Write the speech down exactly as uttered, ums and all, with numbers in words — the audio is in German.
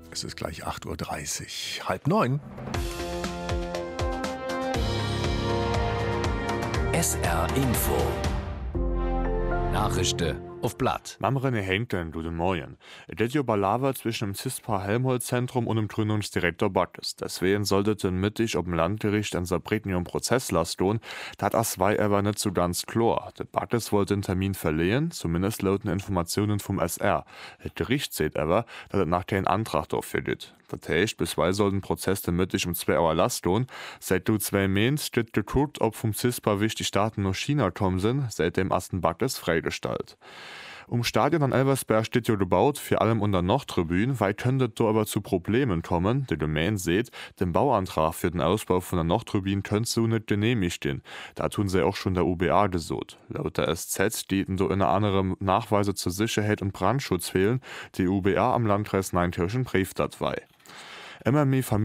Es ist gleich acht Uhr dreißig, halb neun. S R Info. Nachrichten auf Blatt. Mam René Henken, du de Moien. Et jo Balaver zwischen dem CISPA-Helmholtz-Zentrum und dem Gründungsdirektor Backes. Deswegen sollten mittig ob dem Landgericht ein Sabreten um Prozesslass tun. Dat as war aber nicht so ganz klar. Der Backes wollte den Termin verlehen, zumindest lauten Informationen vom S R. Das Gericht seht aber, dass es nach keinen Antrag dafür dit. Das heißt, bisweilen soll den Prozess den mittig um zwei Uhr Last tun. Seit du zwei Mains steht geguckt, ob vom CISPA wichtig Daten nach China kommen sind, seit dem ersten Backes freigestellt. Um Stadion an Elversberg steht jo gebaut, vor allem unter Nordtribünen, weil könnte da aber zu Problemen kommen. Der Domain seht, den Bauantrag für den Ausbau von der Nordtribüne könnte so nicht genehmigt stehen. Da tun sie auch schon der U B A gesot. Laut der S Z stehen da unter anderem Nachweise zur Sicherheit und Brandschutz fehlen, die U B A am Landkreis Neunkirchen brieft dat wei. Immer mehr